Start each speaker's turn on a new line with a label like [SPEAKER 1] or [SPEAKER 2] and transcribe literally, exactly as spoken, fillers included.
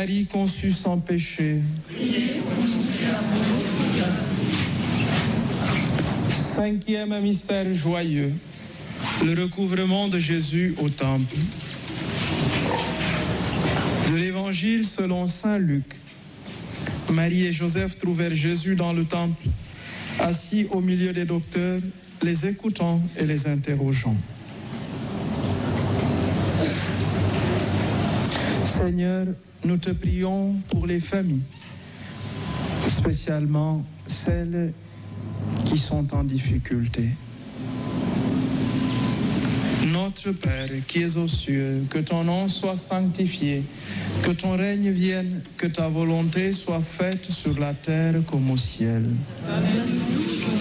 [SPEAKER 1] Marie conçue sans péché. Cinquième mystère joyeux, le recouvrement de Jésus au temple. De l'Évangile selon saint Luc. Marie et Joseph trouvèrent Jésus dans le temple, assis au milieu des docteurs, les écoutant et les interrogeant. Seigneur, nous te prions pour les familles, spécialement celles qui sont en difficulté. Notre Père qui es aux cieux, que ton nom soit sanctifié, que ton règne vienne, que ta volonté soit faite sur la terre comme au ciel.
[SPEAKER 2] Donne-nous